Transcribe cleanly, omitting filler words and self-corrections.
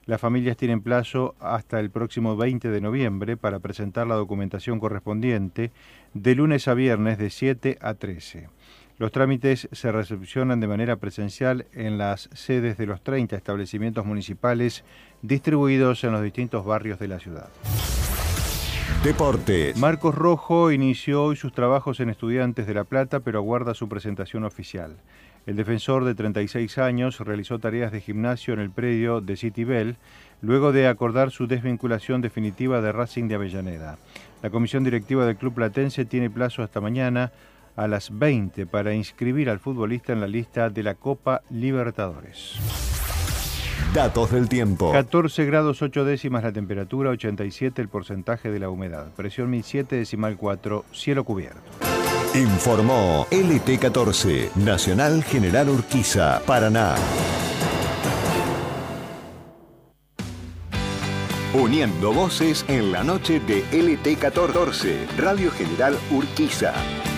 Las familias tienen plazo hasta el próximo 20 de noviembre para presentar la documentación correspondiente de lunes a viernes de 7 a 13. Los trámites se recepcionan de manera presencial en las sedes de los 30 establecimientos municipales distribuidos en los distintos barrios de la ciudad. Deportes. Marcos Rojo inició hoy sus trabajos en Estudiantes de La Plata, pero aguarda su presentación oficial. El defensor de 36 años realizó tareas de gimnasio en el predio de Citibel, luego de acordar su desvinculación definitiva de Racing de Avellaneda. La comisión directiva del club platense tiene plazo hasta mañana a las 20 para inscribir al futbolista en la lista de la Copa Libertadores. Datos del tiempo. 14 grados 8 décimas la temperatura, 87 el porcentaje de la humedad. Presión 1007,4, cielo cubierto. Informó LT14, Nacional General Urquiza, Paraná. Uniendo voces en la noche de LT14, Radio General Urquiza.